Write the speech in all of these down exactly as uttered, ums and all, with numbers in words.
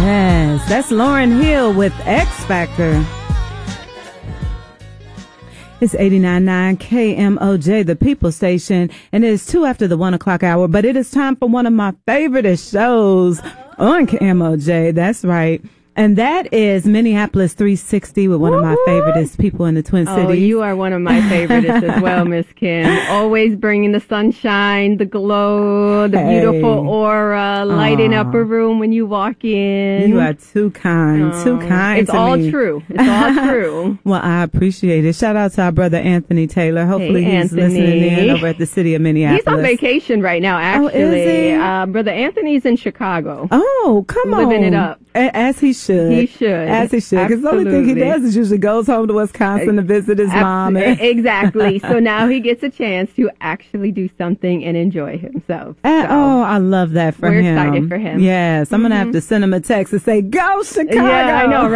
Yes, that's Lauryn Hill with X Factor. It's eighty-nine point nine K M O J, the People Station, and it is two after the one o'clock hour, but it is time for one of my favorite shows on K M O J. That's right. And that is Minneapolis three sixty with one Woo-hoo! Of my favoriteest people in the Twin Cities. Oh, you are one of my favoriteest as well, Miss Kim. Always bringing the sunshine, the glow, the hey. beautiful aura, lighting Aww. Up a room when you walk in. You are too kind, oh, too kind It's to all me. true. It's all true. Well, I appreciate it. Shout out to our brother Anthony Taylor. Hopefully hey, he's Anthony. listening in over at the city of Minneapolis. He's on vacation right now, actually. Oh, is he? Uh, brother Anthony's in Chicago. Oh, come living on. Living it up. As he should. He should. As he should. Because the only thing he does is usually goes home to Wisconsin to visit his mom. And exactly. So now he gets a chance to actually do something and enjoy himself. So uh, oh, I love that for we're him. We're excited for him. Yes. I'm mm-hmm. going to have to send him a text and say, go Chicago. Yeah, I know,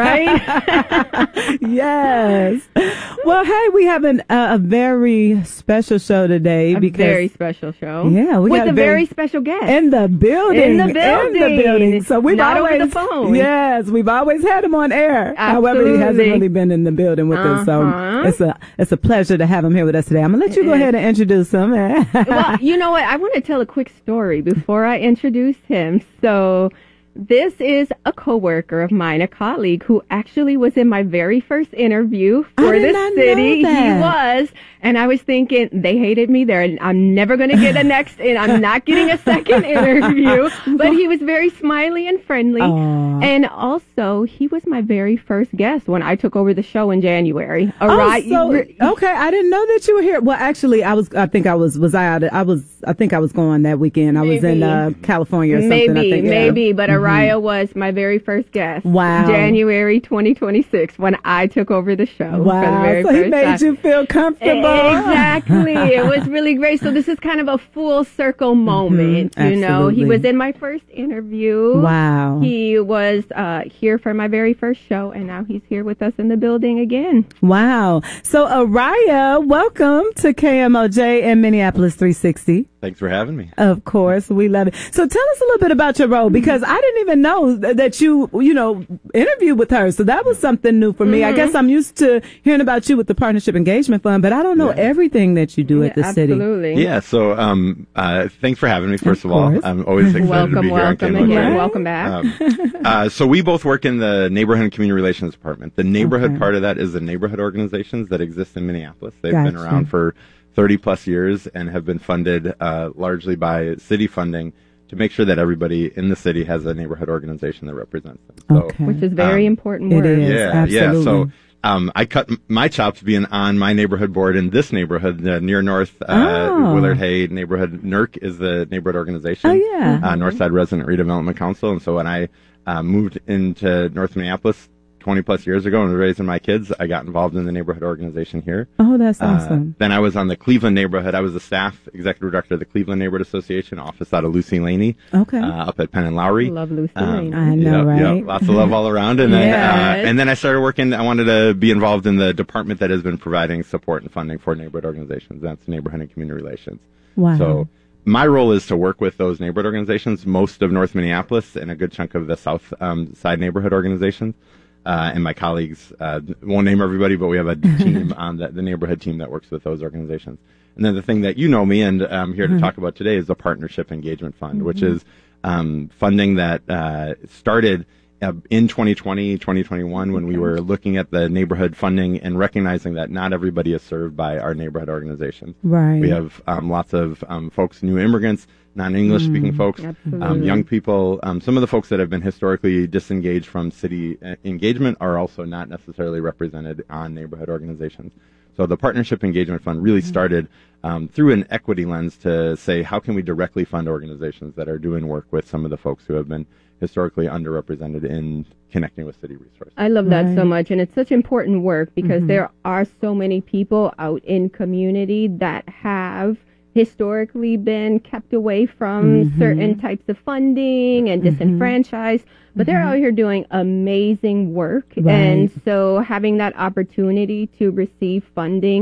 right? Yes. Well, hey, we have an, uh, a very special show today. A because, very special show. Yeah. We With got a very, very special guest. In the building. In the building. In the building. So we've Not always, over the phone. Yes. We've always had him on air. Absolutely. However, he hasn't really been in the building with uh-huh. us. So it's a, it's a pleasure to have him here with us today. I'm going to let you go ahead and introduce him. Well, you know what? I want to tell a quick story before I introduce him. So this is a coworker of mine, a colleague who actually was in my very first interview for I did this not city. Know that. He was. And I was thinking, they hated me there. I'm never going to get a next, and I'm not getting a second interview. But he was very smiley and friendly. Aww. And also, he was my very first guest when I took over the show in January. Oh, right. So, okay. I didn't know that you were here. Well, actually, I was, I think I was, was I out, I was, I think I was going that weekend. I maybe. was in uh, California or something. Maybe, I think, maybe. Yeah. But mm-hmm. Araya was my very first guest. Wow. January twenty twenty-six when I took over the show. Wow. For the very so first he made time. you feel comfortable. Exactly. It was really great. So this is kind of a full circle moment. Mm-hmm. You know, he was in my first interview. Wow. He was uh, here for my very first show, and now he's here with us in the building again. Wow. So Araya, welcome to K M O J and Minneapolis three sixty. Thanks for having me. Of course. We love it. So tell us a little bit about your role, because I didn't even know th- that you, you know, interviewed with her. So that was something new for me. Mm-hmm. I guess I'm used to hearing about you with the Partnership Engagement Fund, but I don't know yeah. everything that you do yeah, at the absolutely. city. Absolutely. Yeah. So, um, uh, thanks for having me, first of, of all. I'm always excited welcome, to be welcome, here. Welcome, welcome back. Um, uh, so we both work in the Neighborhood and Community Relations Department. The neighborhood okay. part of that is the neighborhood organizations that exist in Minneapolis. They've gotcha. been around for thirty plus years and have been funded uh, largely by city funding to make sure that everybody in the city has a neighborhood organization that represents them. So, okay. Which is very um, important it work. Is, yeah, absolutely. yeah. So um, I cut m- my chops being on my neighborhood board in this neighborhood, the Near North uh, oh. Willard Hay neighborhood. N E R C is the neighborhood organization. Oh, yeah. Uh, Northside Resident Redevelopment Council. And so when I uh, moved into North Minneapolis twenty plus years ago and was raising my kids, I got involved in the neighborhood organization here. Oh, that's awesome. Uh, then I was on the Cleveland neighborhood. I was the staff executive director of the Cleveland Neighborhood Association, office out of Lucy Laney, okay. uh, up at Penn and Lowry. Love Lucy um, Laney. I know, yeah, right? Yeah, lots of love all around. And then, yes. uh, and then I started working. I wanted to be involved in the department that has been providing support and funding for neighborhood organizations. That's neighborhood and community relations. Wow. So my role is to work with those neighborhood organizations, most of North Minneapolis and a good chunk of the South um, Side neighborhood organizations. Uh, and my colleagues, uh, won't name everybody, but we have a team on the, the neighborhood team that works with those organizations. And then the thing that you know me and I'm here to mm-hmm. talk about today is the Partnership Engagement Fund, mm-hmm. which is um, funding that uh, started uh, in twenty twenty, twenty twenty-one when we were looking at the neighborhood funding and recognizing that not everybody is served by our neighborhood organizations. Right. We have um, lots of um, folks, new immigrants, non-English mm, speaking folks, um, young people. Um, some of the folks that have been historically disengaged from city uh, engagement are also not necessarily represented on neighborhood organizations. So the Partnership Engagement Fund really started um, through an equity lens to say, how can we directly fund organizations that are doing work with some of the folks who have been historically underrepresented in connecting with city resources. I love that right. so much, and it's such important work because mm-hmm. there are so many people out in community that have historically been kept away from mm-hmm. certain types of funding and disenfranchised, mm-hmm. but they're mm-hmm. out here doing amazing work. Right. And so having that opportunity to receive funding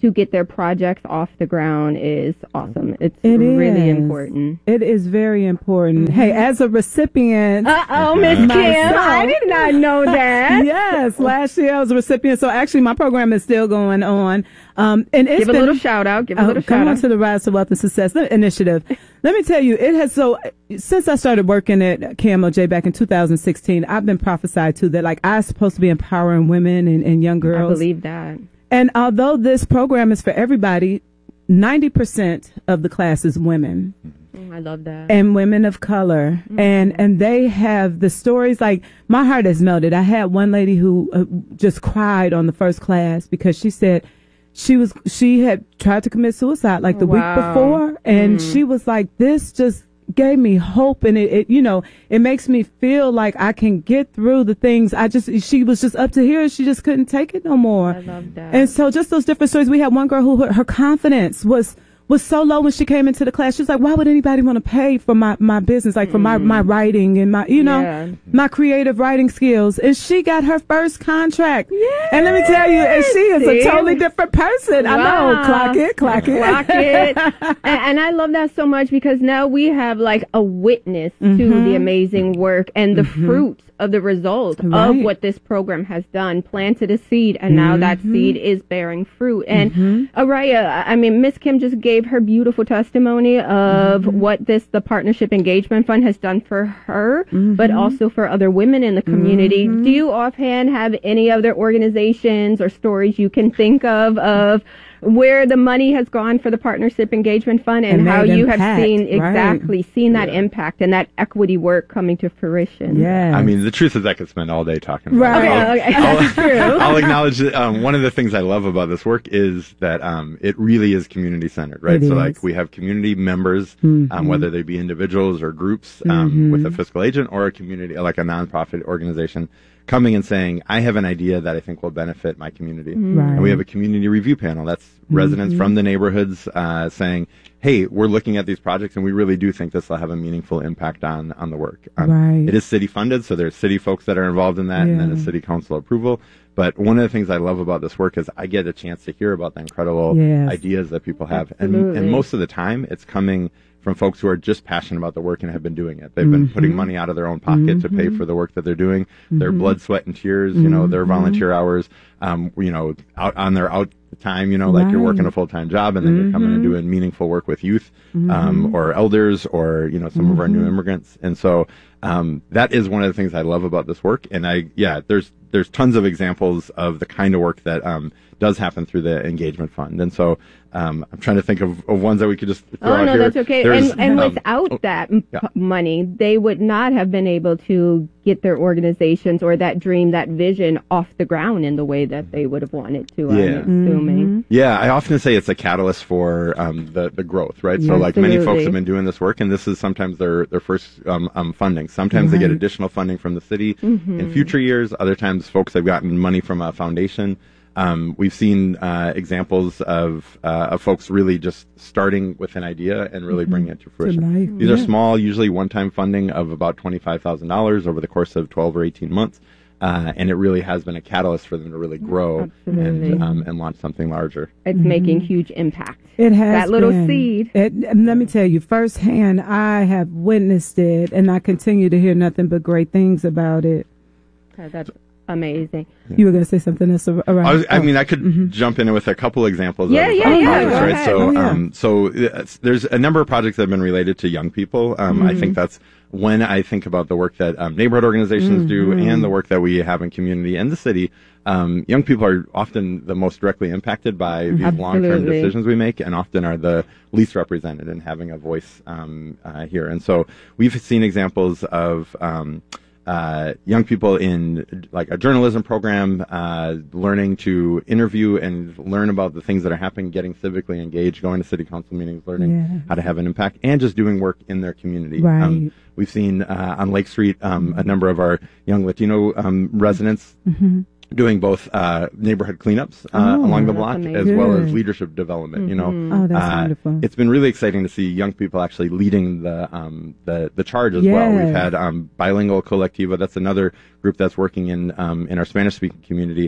to get their projects off the ground is awesome. It's It really is. important. It is very important. Hey, as a recipient. Uh-oh, Miss Kim. I did not know that. Yes, last year I was a recipient. So actually my program is still going on. Um, and it's Give a been, little shout out. Give a oh, little come shout on out. to the Rise to Wealth and Success Initiative. Let me tell you, it has so, since I started working at K M O J back in two thousand sixteen, I've been prophesied to that like I'm supposed to be empowering women and, and young girls. I believe that. And although this program is for everybody, ninety percent of the class is women. Oh, I love that. And women of color. Mm-hmm. And and they have the stories, like, my heart has melted. I had one lady who uh, just cried on the first class because she said she was she had tried to commit suicide like the Wow. week before. And mm. she was like, this just gave me hope, and it, it you know it makes me feel like I can get through the things. I just she was just up to here, she just couldn't take it no more. I love that. And so just those different stories. We had one girl who her, her confidence was was so low when she came into the class. She was like, why would anybody want to pay for my, my business, like for mm. my, my writing and my, you know, yeah. my creative writing skills. And she got her first contract. Yes. And let me tell you, and she is See? a totally different person. Wow. I know. Clock it, clock it. Clock it. and, and I love that so much because now we have like a witness Mm-hmm. to the amazing work and the mm-hmm. fruits of the result right. of what this program has done. Planted a seed, and now mm-hmm. that seed is bearing fruit. And mm-hmm. Araya, I mean, Miss Kim just gave her beautiful testimony of mm-hmm. what this, the Partnership Engagement Fund, has done for her, mm-hmm. but also for other women in the community. Mm-hmm. Do you offhand have any other organizations or stories you can think of of where the money has gone for the Partnership Engagement Fund and, and how you impact, have seen exactly right. seen that yeah. impact and that equity work coming to fruition? Yeah. I mean, the truth is I could spend all day talking about right. it. I'll, okay, okay. I'll, That's true. I'll acknowledge that um, one of the things I love about this work is that um, it really is community centered, right? It so is. like we have community members, mm-hmm. um, whether they be individuals or groups um, mm-hmm. with a fiscal agent or a community, like a nonprofit organization, coming and saying, I have an idea that I think will benefit my community. Mm-hmm. Right. And we have a community review panel. That's mm-hmm. residents from the neighborhoods uh, saying, hey, we're looking at these projects and we really do think this will have a meaningful impact on, on the work. Um, right. It is city funded, so there's city folks that are involved in that, yeah. and then a city council approval. But one of the things I love about this work is I get a chance to hear about the incredible yes. ideas that people have. Absolutely. And, and most of the time, it's coming from folks who are just passionate about the work and have been doing it. They've mm-hmm. been putting money out of their own pocket mm-hmm. to pay for the work that they're doing, mm-hmm. their blood, sweat, and tears, you know, their volunteer mm-hmm. hours, um, you know, out on their out time, you know, like right. you're working a full-time job and then mm-hmm. you're coming and doing meaningful work with youth, um, mm-hmm. or elders or, you know, some mm-hmm. of our new immigrants. And so, um, that is one of the things I love about this work. And I, yeah, there's, there's tons of examples of the kind of work that, um, does happen through the engagement fund. And so, um, I'm trying to think of, of ones that we could just throw oh, out no, here. that's okay. There's, and and um, without oh, that yeah. p- money, they would not have been able to get their organizations or that dream, that vision off the ground in the way that they would have wanted to, Yeah. I'm assuming. Mm-hmm. Yeah, I often say it's a catalyst for um, the the growth, right? So, Yes, like many folks absolutely. have been doing this work, and this is sometimes their their first um, um, funding. Sometimes they get Right. additional funding from the city Mm-hmm. in future years. Other times, folks have gotten money from a foundation. Um, we've seen uh, examples of uh, of folks really just starting with an idea and really bringing it to fruition. life, These yeah. are small, usually one-time funding of about twenty-five thousand dollars over the course of twelve or eighteen months. Uh, and it really has been a catalyst for them to really grow Absolutely. and um, and launch something larger. It's making huge impact. It has That little been. seed. It, and let me tell you, firsthand, I have witnessed it, and I continue to hear nothing but great things about it. Uh, That's amazing. You were going to say something else around? I, was, I oh. mean, I could jump in with a couple examples. Yeah, of, yeah, of yeah, projects, go right? ahead. So, Oh, yeah. um, so uh, there's a number of projects that have been related to young people. Um, Mm-hmm. I think that's when I think about the work that um, neighborhood organizations do Mm-hmm. and the work that we have in community and the city. Um, young people are often the most directly impacted by these long-term Absolutely. decisions we make, and often are the least represented in having a voice um, uh, here. And so we've seen examples of um, uh, young people in like a journalism program, uh, learning to interview and learn about the things that are happening, getting civically engaged, going to city council meetings, learning Yeah. how to have an impact, and just doing work in their community. Right. Um, we've seen uh, on Lake Street um, a number of our young Latino um, residents doing both uh, neighborhood cleanups uh, Oh, along the that's block as amazing. well as Good. leadership development. You know, Oh, that's uh, wonderful. it's been really exciting to see young people actually leading the um, the, the charge as well. We've Yes. had um, Bilingual Colectiva. That's another group that's working in um, in our Spanish speaking community.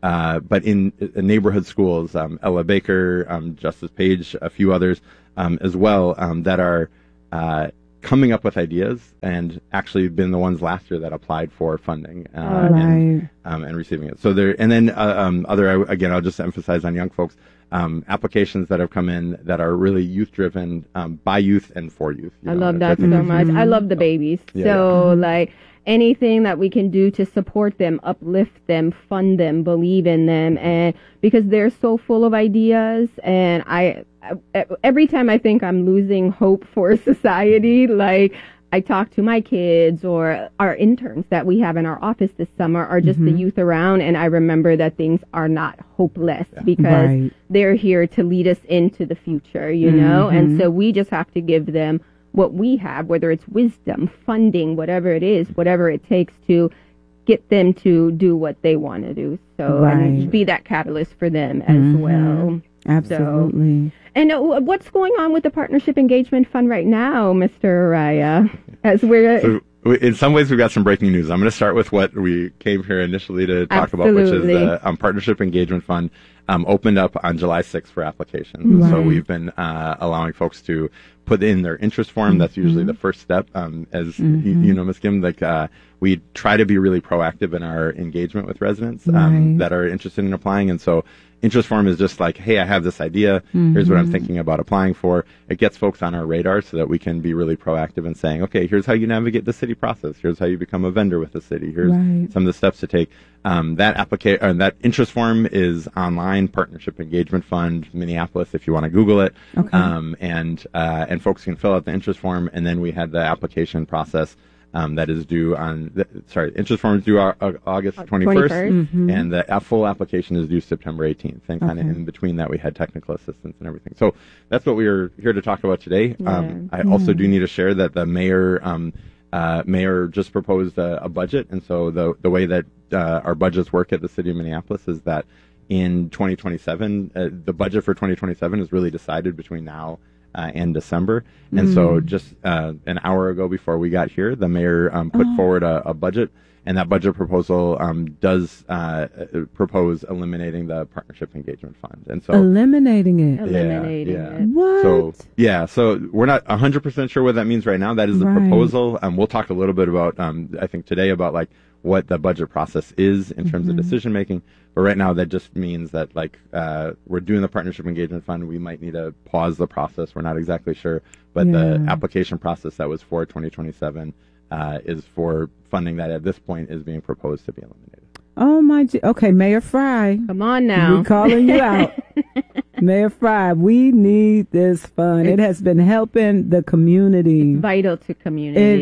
uh, but in, in neighborhood schools, um, Ella Baker, um, Justice Page, a few others um, as well um, that are uh, coming up with ideas and actually been the ones last year that applied for funding uh, oh, and, right. um, and receiving it. So there, and then uh, um, other again, I'll just emphasize on young folks. Um, applications that have come in that are really youth driven um, by youth and for youth. I know, love that so mm-hmm. much. I love the babies. Yeah, so yeah. like anything that we can do to support them, uplift them, fund them, believe in them, and because they're so full of ideas. And I, I every time I think I'm losing hope for society, like I talk to my kids or our interns that we have in our office this summer are just mm-hmm. the youth around, and I remember that things are not hopeless yeah. because right. they're here to lead us into the future, you mm-hmm. know? And so we just have to give them what we have, whether it's wisdom, funding, whatever it is, whatever it takes to get them to do what they want to do. So right. and be that catalyst for them as mm-hmm. well. Absolutely. So, and uh, what's going on with the Partnership Engagement Fund right now, Mister Araya? As we're so, in some ways, we've got some breaking news. I'm going to start with what we came here initially to talk Absolutely. about, which is the um, Partnership Engagement Fund um, opened up on July sixth for applications. Right. So we've been uh, allowing folks to put in their interest form. Mm-hmm. That's usually the first step. Um, as mm-hmm. you, you know, Miz Kim, like uh, we try to be really proactive in our engagement with residents um, right. that are interested in applying, and so. Interest form is just like, hey, I have this idea. Mm-hmm. Here's what I'm thinking about applying for. It gets folks on our radar so that we can be really proactive in saying, okay, here's how you navigate the city process. Here's how you become a vendor with the city. Here's right. some of the steps to take. Um, that applica- uh, that interest form is online, Partnership Engagement Fund, Minneapolis, if you want to Google it. Okay. Um, and uh, and folks can fill out the interest form, and then we had the application process. Um, that is due on, the, sorry, interest form is due uh, August twenty-first, mm-hmm. and the full application is due September eighteenth. And kind of okay. in between that, we had technical assistance and everything. So that's what we are here to talk about today. Yeah. Um, I yeah. also do need to share that the mayor um, uh, mayor just proposed a, a budget, and so the the way that uh, our budgets work at the city of Minneapolis is that in twenty twenty-seven, uh, the budget for twenty twenty-seven is really decided between now Uh, and December. And mm. so just uh, an hour ago before we got here, the mayor um, put oh. forward a, a budget, and that budget proposal um, does uh, propose eliminating the Partnership Engagement Fund. And so eliminating it. Eliminating yeah, yeah. it. What? So, yeah, so we're not one hundred percent sure what that means right now. That is the right. proposal. Um, we'll talk a little bit about, um, I think today, about like what the budget process is in terms mm-hmm. of decision making. But right now, that just means that like uh, we're doing the Partnership Engagement Fund. We might need to pause the process. We're not exactly sure, but yeah. the application process that was for twenty twenty-seven uh, is for funding that at this point is being proposed to be eliminated. Oh my! G- okay, Mayor Fry, come on now. We're calling you out, Mayor Fry. We need this fund. It has been helping the community. It's vital to community. It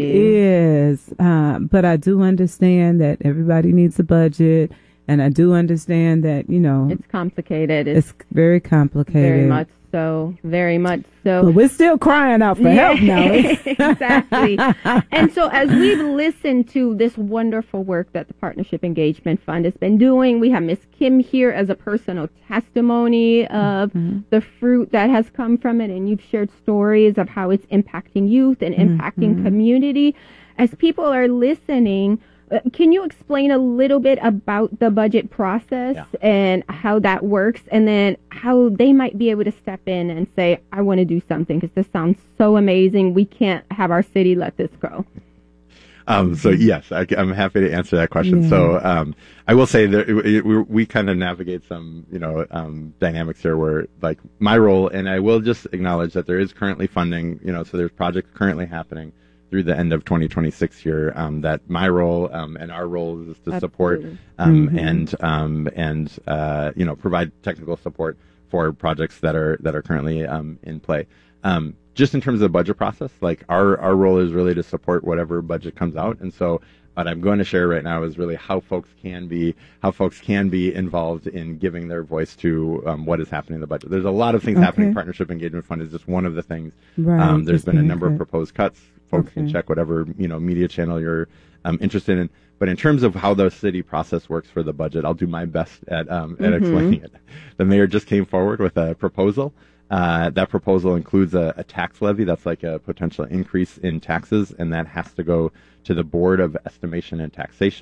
is, uh, but I do understand that everybody needs a budget. And I do understand that, you know. It's complicated. It's, it's very complicated. Very much so. Very much so. But we're still crying out for yeah. help now. Exactly. And so as we've listened to this wonderful work that the Partnership Engagement Fund has been doing, we have Miz Kim here as a personal testimony of mm-hmm. the fruit that has come from it. And you've shared stories of how it's impacting youth and impacting mm-hmm. community. As people are listening, Uh, can you explain a little bit about the budget process yeah. and how that works, and then how they might be able to step in and say, I want to do something because this sounds so amazing. We can't have our city let this go. Um, so yes, I, I'm happy to answer that question. Yeah. So um, I will say that it, it, we, we kind of navigate some, you know, um, dynamics here where like my role, and I will just acknowledge that there is currently funding, you know, so there's projects currently happening through the end of twenty twenty-six here, um, that my role um, and our role is to Absolutely. support um, mm-hmm. and um, and uh, you know provide technical support for projects that are that are currently um, in play. Um, just in terms of the budget process, like our our role is really to support whatever budget comes out, and so what I'm going to share right now is really how folks can be how folks can be involved in giving their voice to um, what is happening in the budget. There's a lot of things okay. happening. Partnership Engagement Fund is just one of the things. Right. Um, there's been a number okay. of proposed cuts. Folks okay. can check whatever you know media channel you're um, interested in. But in terms of how the city process works for the budget, I'll do my best at um, at mm-hmm. explaining it. The mayor just came forward with a proposal. Uh, that proposal includes a, a tax levy. That's like a potential increase in taxes, and that has to go to the Board of Estimation and Taxation,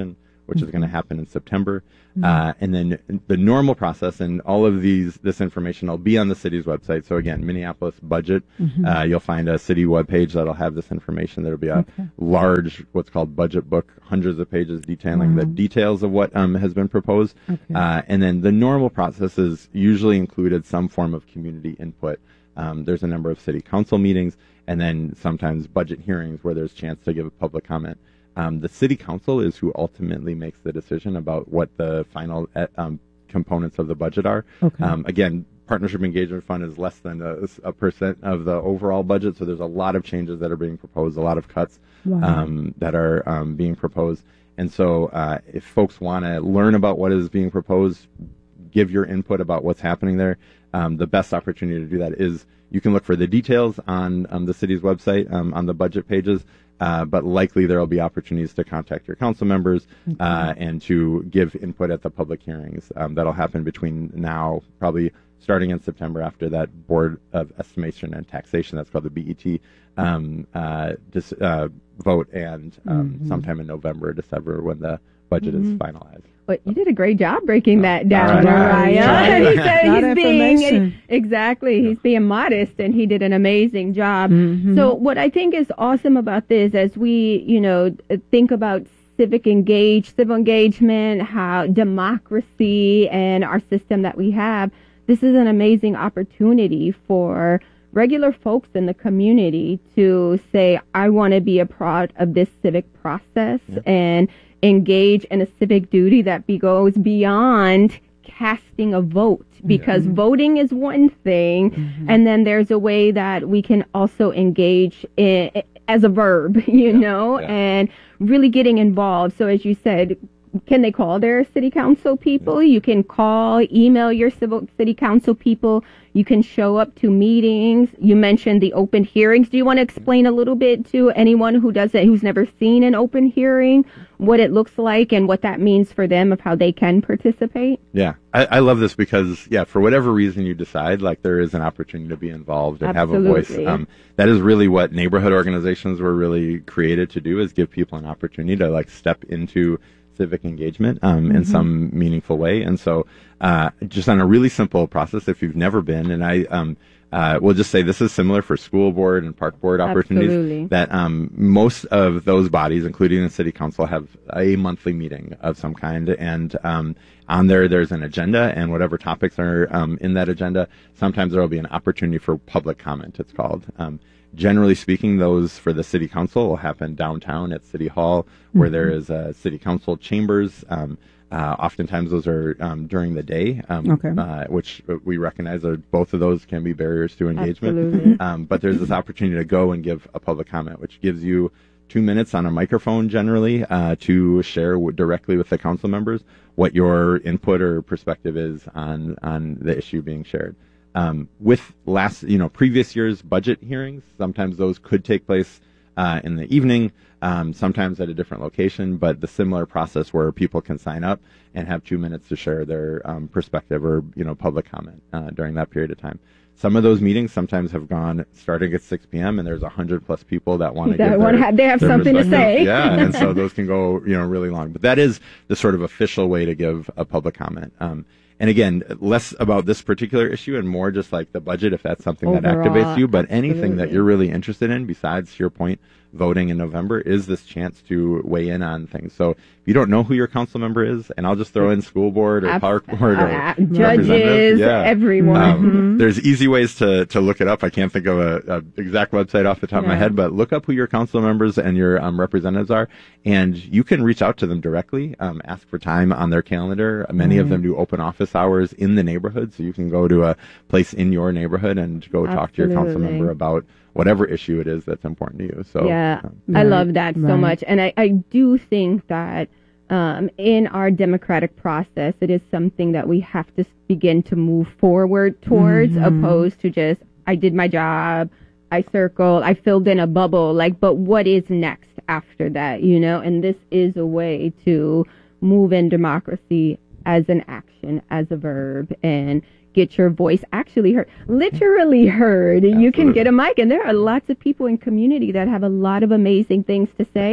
which mm-hmm. is going to happen in September. Mm-hmm. Uh, and then the normal process, and all of these, this information will be on the city's website. So again, Minneapolis budget, mm-hmm. uh, you'll find a city webpage that'll have this information. There'll be a okay. large, what's called budget book, hundreds of pages detailing wow. the details of what um, has been proposed. Okay. Uh, and then the normal process is usually included some form of community input. Um, there's a number of city council meetings, and then sometimes budget hearings where there's a chance to give a public comment. Um, the city council is who ultimately makes the decision about what the final uh, um, components of the budget are. Okay. Um, again, Partnership Engagement Fund is less than a, a percent of the overall budget, so there's a lot of changes that are being proposed, a lot of cuts wow. um, that are um, being proposed. And so uh, if folks want to learn about what is being proposed, give your input about what's happening there, um, the best opportunity to do that is you can look for the details on um, the city's website, um, on the budget pages. Uh, but likely there will be opportunities to contact your council members uh, okay. and to give input at the public hearings. Um, that'll happen between now, probably starting in September after that Board of Estimation and Taxation, that's called the B E T, um, uh, dis, uh, vote, and um, mm-hmm. sometime in November or December when the budget mm-hmm. is finalized. But you did a great job breaking oh, that down, right. Mariah. He said Not he's being information. exactly he's being modest, and he did an amazing job. Mm-hmm. So what I think is awesome about this, as we you know think about civic engage, civil engagement, how democracy and our system that we have, this is an amazing opportunity for regular folks in the community to say, I want to be a part of this civic process yeah. and engage in a civic duty that be, goes beyond casting a vote, because mm-hmm. voting is one thing, mm-hmm. and then there's a way that we can also engage in, as a verb, you yeah. know, yeah. and really getting involved. So as you said, can they call their city council people? You can call, email your civil city council people. You can show up to meetings. You mentioned the open hearings. Do you want to explain a little bit to anyone who doesn't, who's never seen an open hearing, what it looks like and what that means for them of how they can participate? Yeah, I, I love this because, yeah, for whatever reason you decide, like there is an opportunity to be involved and Absolutely. have a voice. Um, that is really what neighborhood organizations were really created to do, is give people an opportunity to like step into civic engagement um, mm-hmm. in some meaningful way. And so uh, just on a really simple process, if you've never been, and I um, uh, will just say this is similar for school board and park board opportunities, Absolutely. that um, most of those bodies, including the city council, have a monthly meeting of some kind. And um, on there, there's an agenda, and whatever topics are um, in that agenda, sometimes there will be an opportunity for public comment, it's called. Um, Generally speaking, those for the city council will happen downtown at City Hall, where mm-hmm. there is a city council chambers. Um, uh, oftentimes those are um, during the day, um, okay. uh, which we recognize are both of those can be barriers to engagement. Absolutely. Um, but there's this opportunity to go and give a public comment, which gives you two minutes on a microphone generally uh, to share w- directly with the council members what your input or perspective is on, on the issue being shared. Um, with last, you know, previous year's budget hearings, sometimes those could take place uh, in the evening, um, sometimes at a different location, but the similar process where people can sign up and have two minutes to share their um, perspective or, you know, public comment uh, during that period of time. Some of those meetings sometimes have gone starting at six p.m. and there's a hundred plus people that want to give their, have, they have their something to say. Yeah, and so those can go, you know, really long. But that is the sort of official way to give a public comment. Um, And again, less about this particular issue and more just like the budget, if that's something Overall, that activates you. But anything absolutely. that you're really interested in, besides your point, voting in November, is this chance to weigh in on things. So if you don't know who your council member is, and I'll just throw in school board or Abs- park board or uh, judges, yeah. everyone. Um, mm-hmm. There's easy ways to, to look it up. I can't think of a, a exact website off the top yeah. of my head, but look up who your council members and your um, representatives are, and you can reach out to them directly, um, ask for time on their calendar. Many mm-hmm. of them do open office hours in the neighborhood, so you can go to a place in your neighborhood and go Absolutely. talk to your council member about whatever issue it is that's important to you. So yeah, um, I love that right. so much. And I, I do think that um, in our democratic process, it is something that we have to begin to move forward towards, mm-hmm. opposed to just, I did my job, I circled, I filled in a bubble, like, but what is next after that, you know? And this is a way to move in democracy as an action, as a verb, and get your voice actually heard, literally heard. Absolutely. You can get a mic, and there are lots of people in community that have a lot of amazing things to say.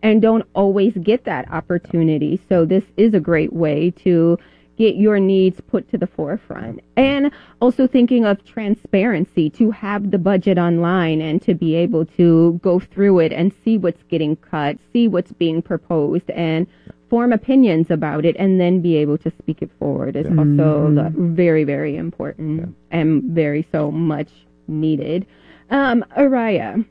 and don't always get that opportunity. So this is a great way to get your needs put to the forefront. And also thinking of transparency, to have the budget online and to be able to go through it and see what's getting cut, see what's being proposed, and form opinions about it, and then be able to speak it forward is Mm-hmm. also very, very important Yeah. and very so much needed. Um, Araya,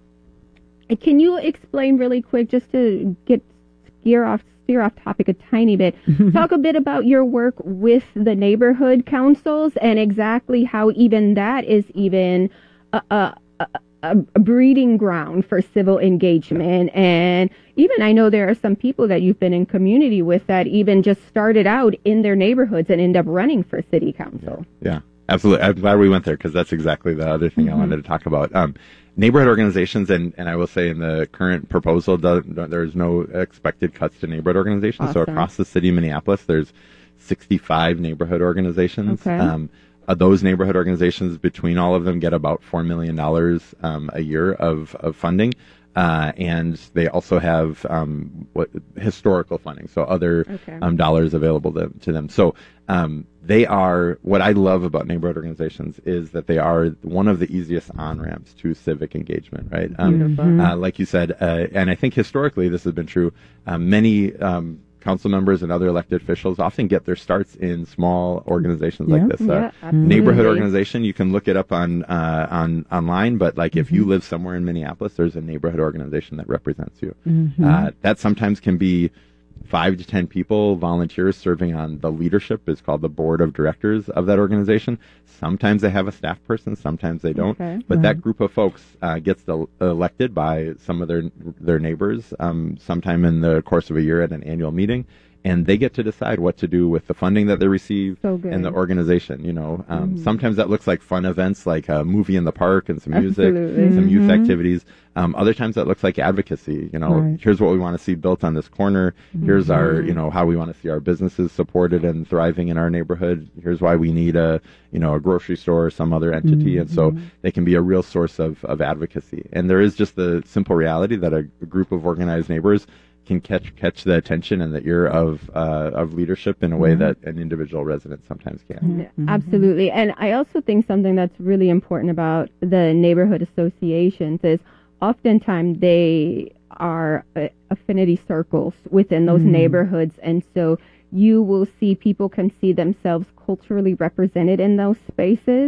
can you explain really quick, just to get steer off steer off topic a tiny bit, talk a bit about your work with the neighborhood councils and exactly how even that is even a, a, a, a breeding ground for civil engagement. And even I know there are some people that you've been in community with that even just started out in their neighborhoods and end up running for city council. Yeah, absolutely. I'm glad we went there because that's exactly the other thing mm-hmm. I wanted to talk about. Um, neighborhood organizations, and, and I will say in the current proposal, there's no expected cuts to neighborhood organizations. Awesome. So across the city of Minneapolis, there's sixty-five neighborhood organizations. Okay. Um, uh, those neighborhood organizations, between all of them, get about four million dollars um, a year of, of funding. Uh, and they also have um, what historical funding, so other okay. um, dollars available to, to them. So um, they are, what I love about neighborhood organizations is that they are one of the easiest on-ramps to civic engagement, right? Um, Beautiful. uh, like you said, uh, and I think historically this has been true, um, many um, council members and other elected officials often get their starts in small organizations Yeah. like this. Yeah, Uh, neighborhood organization, you can look it up on uh, on online, but like if you live somewhere in Minneapolis, there's a neighborhood organization that represents you. Mm-hmm. Uh, that sometimes can be five to ten people, volunteers serving on the leadership is called the board of directors of that organization. Sometimes they have a staff person, sometimes they don't. Okay. But Right. that group of folks uh, gets el- elected by some of their their neighbors um, sometime in the course of a year at an annual meeting. And they get to decide what to do with the funding that they receive So good. and the organization. You know, um, Mm-hmm. sometimes that looks like fun events, like a movie in the park and some music, Absolutely. some youth Mhm. activities. Um, other times that looks like advocacy. You know, Right. here's what we want to see built on this corner. Here's our, you know, how we want to see our businesses supported and thriving in our neighborhood. Here's why we need a, you know, a grocery store or some other entity. And so they can be a real source of, of advocacy. And there is just the simple reality that a, a group of organized neighbors can catch catch the attention and the ear of uh, of leadership in a way that an individual resident sometimes can't. Yeah, absolutely. And I also think something that's really important about the neighborhood associations is oftentimes they are uh, affinity circles within those neighborhoods. And so you will see people can see themselves culturally represented in those spaces,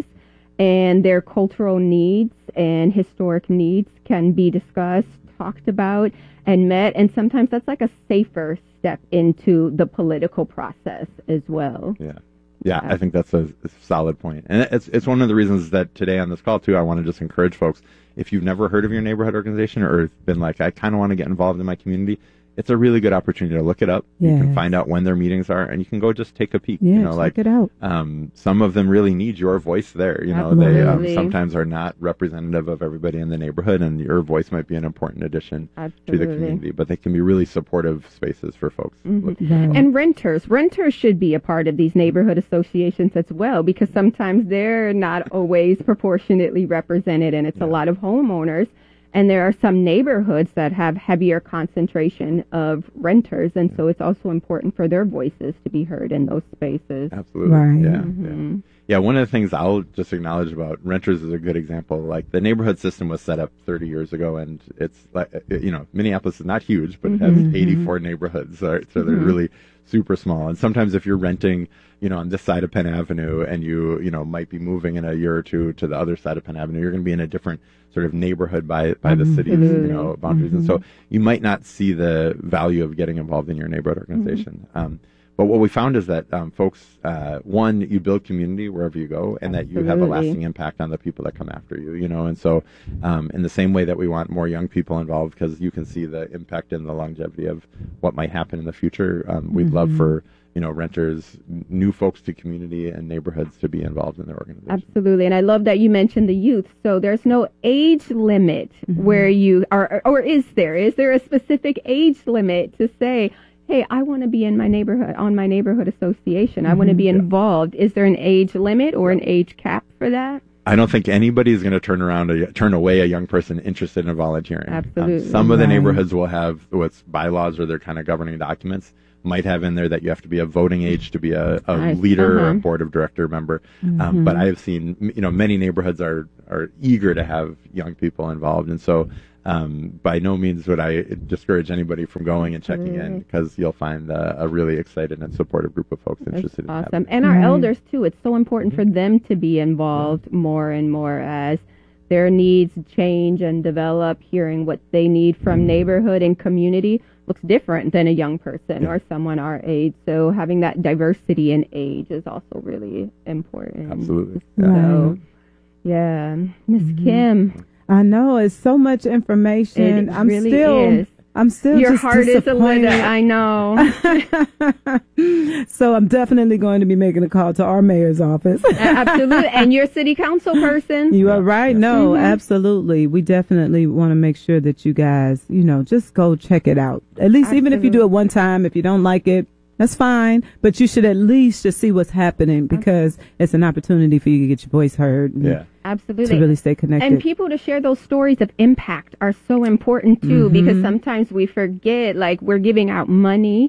and their cultural needs and historic needs can be discussed, talked about, and met. And sometimes that's like a safer step into the political process as well. Yeah. Yeah, I think that's a, a solid point. And it's it's one of the reasons that today on this call, too, I want to just encourage folks, if you've never heard of your neighborhood organization or been like, I kind of want to get involved in my community, it's a really good opportunity to look it up. You can Yes. find out when their meetings are, and you can go just take a peek. Yeah, you know, check like it out. um, some of them really need your voice there. You know, they um, Absolutely. sometimes are not representative of everybody in the neighborhood, and your voice might be an important addition to the Absolutely. community. But they can be really supportive spaces for folks. Look- Right. And renters. Renters should be a part of these neighborhood associations as well, because sometimes they're not always proportionately represented, and it's a lot of homeowners. And there are some neighborhoods that have heavier concentration of renters, and so it's also important for their voices to be heard in those spaces. Absolutely. Right. Yeah, Mm-hmm. yeah. Yeah, one of the things I'll just acknowledge about renters is a good example. Like the neighborhood system was set up thirty years ago, and it's like, you know, Minneapolis is not huge, but it has eighty-four neighborhoods, so so they're really super small. And sometimes if you're renting, you know, on this side of Penn Avenue, and you, you know, might be moving in a year or two to the other side of Penn Avenue, you're going to be in a different sort of neighborhood by by the city's, you know, boundaries. And so you might not see the value of getting involved in your neighborhood organization. Um, But what we found is that um, folks, uh, one, you build community wherever you go, and that you have a Absolutely. lasting impact on the people that come after you, you know. And so um, in the same way that we want more young people involved, because you can see the impact and the longevity of what might happen in the future, um, we'd love for, you know, renters, n- new folks to community and neighborhoods to be involved in their organization. Absolutely. And I love that you mentioned the youth. So there's no age limit where you are, or is there? Is there a specific age limit to say, hey, I want to be in my neighborhood, on my neighborhood association. I want to be involved. Is there an age limit or an age cap for that? I don't think anybody is going to turn around, a, turn away a young person interested in volunteering. Absolutely. Um, some of the Right. neighborhoods will have what's bylaws or their kind of governing documents might have in there that you have to be of voting age to be a, a Nice. leader or a Uh-huh. board of director member. Um, but I have seen, you know, many neighborhoods are, are eager to have young people involved. And so, um, by no means would I discourage anybody from going and checking in, because you'll find uh, a really excited and supportive group of folks interested in Awesome. having it. And our Right. elders, too. It's so important for them to be involved more and more as their needs change and develop, hearing what they need from neighborhood and community looks different than a young person Yeah. or someone our age. So having that diversity in age is also really important. Absolutely. So, Right. yeah. Miss Kim, I know it's so much information. it I'm really still, is. I'm still Your just heart is a disappointed. little, I know. So I'm definitely going to be making a call to our mayor's office. Absolutely. And you're a city council person? You are right. No, Mhm. absolutely. We definitely want to make sure that you guys, you know, just go check it out. At least even if you do it one time, if you don't like it, that's fine. But you should at least just see what's happening, because it's an opportunity for you to get your voice heard. and Yeah. Absolutely. To really stay connected. And people to share those stories of impact are so important too, because sometimes we forget, like, we're giving out money,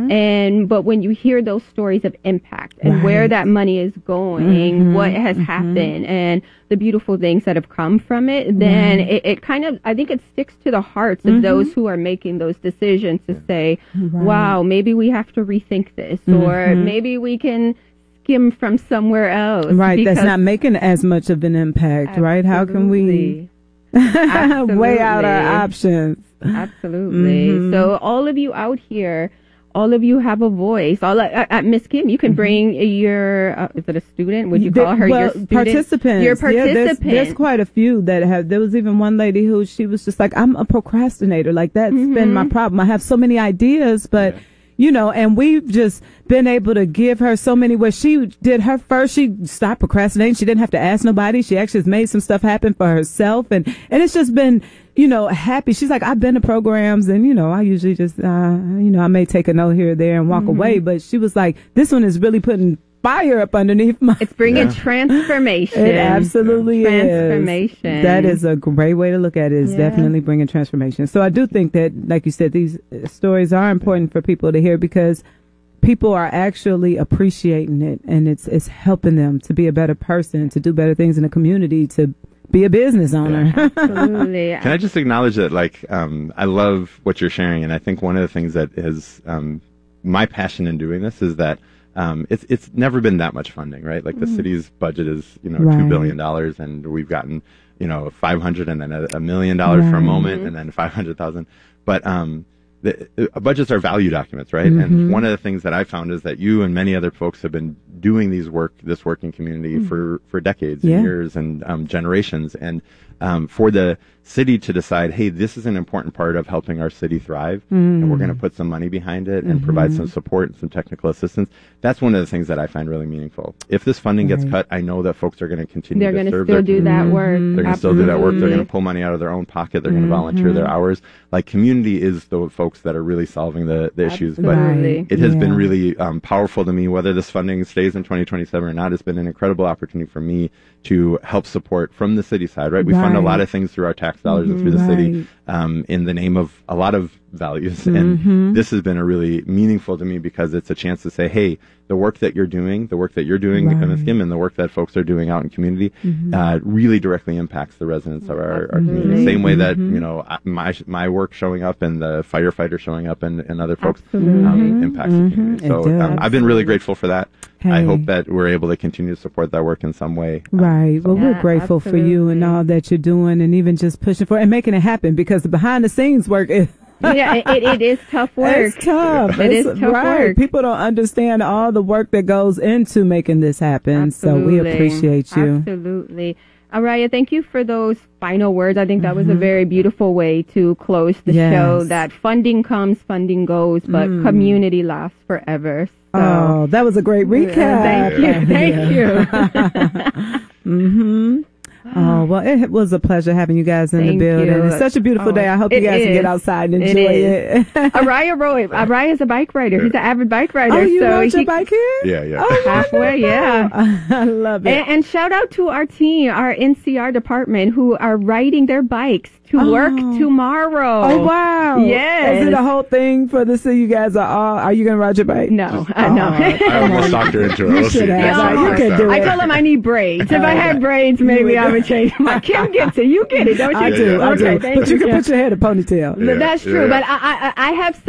and but when you hear those stories of impact and where Right. that money is going, what has happened, and the beautiful things that have come from it, then it, it kind of, I think it sticks to the hearts of those who are making those decisions to say, wow, maybe we have to rethink this, or maybe we can skim from somewhere else. Right, that's because- not making as much of an impact, right? How can we Absolutely. weigh out our Absolutely. options? Absolutely. Mm-hmm. So all of you out here, all of you have a voice. All uh, uh, Miss Kim, you can bring your. Uh, is it a student? Would you call her well, your student? participants? Your Yeah, participant. there's, there's quite a few that have. There was even one lady who she was just like, "I'm a procrastinator. Like that's been Mm-hmm. my problem. I have so many ideas, but." Yeah. You know, and we've just been able to give her so many where she did her first, she stopped procrastinating. She didn't have to ask nobody. She actually has made some stuff happen for herself. And, and it's just been, you know, happy. She's like, I've been to programs and, you know, I usually just, uh, you know, I may take a note here or there and walk Mm-hmm. away. But she was like, this one is really putting fire up underneath my. It's bringing Yeah. transformation. It absolutely is. Transformation. That is a great way to look at it. It's Yeah. definitely bringing transformation. So I do think that, like you said, these uh, stories are important for people to hear, because people are actually appreciating it, and it's it's helping them to be a better person, to do better things in the community, to be a business owner. Absolutely. Can I just acknowledge that, like, um, I love what you're sharing, and I think one of the things that is um, my passion in doing this is that um, it's it's never been that much funding, right? Like the city's budget is, you know, Right. two billion dollars, and we've gotten, you know, five hundred, and then a, a million dollars for a Right. moment, and then five hundred thousand. But um, the, uh, budgets are value documents, right? Mm-hmm. And one of the things that I found is that you and many other folks have been doing these work, this working community for for decades Yeah. and years and um, generations, and um, for the city to decide, hey, this is an important part of helping our city thrive, and we're going to put some money behind it and provide some support and some technical assistance. That's one of the things that I find really meaningful. If this funding gets Right. cut, I know that folks are going to continue They're to going to serve still their do community. that work. Mm-hmm. They're going to still do that work. They're Absolutely. going to pull money out of their own pocket. They're going to volunteer their hours. Like, community is the folks that are really solving the, the issues. But Absolutely. it has been Yeah. really um, powerful to me, whether this funding stays in twenty twenty-seven or not. It's been an incredible opportunity for me to help support from the city side, right? We fund a Right. lot of things through our tax dollars and through the Right. city um, in the name of a lot of values. Mm-hmm. And this has been a really meaningful to me, because it's a chance to say, hey, the work that you're doing, the work that you're doing Right. in Miss Kim, and the work that folks are doing out in community uh, really directly impacts the residents of our, our community. Same way that, you know, I- my my work showing up and the firefighter showing up and, and other folks um, impacts the community. It So does. um, I've been really grateful for that. I Hey. hope that we're able to continue to support that work in some way. Um, Right. Well, we're Yeah, grateful for you and absolutely. all that you're doing, and even just pushing for it and making it happen, because the behind the scenes work is yeah, it, it, it is tough work. it's tough. It It's- is tough right. work. People don't understand all the work that goes into making this happen. So we Absolutely. appreciate you. Absolutely. Araya, thank you for those final words. I think that was a very beautiful way to close the Yes. show, that funding comes, funding goes, but community lasts forever. So, Oh, that was a great recap. thank you. Thank you. Mm-hmm. Oh, well, it was a pleasure having you guys in Thank the building. you. It's such a beautiful Oh, day. I hope it you guys can is. get outside and It enjoy is. it. Araya Roy. Araya's a bike rider. He's an avid bike rider. Oh, you so rode your he, bike here? Yeah, yeah. Oh, halfway, yeah. I love it. And, and shout out to our team, our N C R department, who are riding their bikes to Oh. work tomorrow. Oh, wow. Yes. Is it a whole thing for the city? You guys are all, are you going to ride your bike? No, I know. I almost talked her into it. You We'll see. should have. Next Right, time. you Next could time. do I it. told him I need braids. If I had braids, maybe I would change. My Kim gets it. You get it, don't you? I do. Yeah, I yeah. do. Okay, thank But you can you. put your head in a ponytail. Yeah, That's true. yeah. But I, I, I have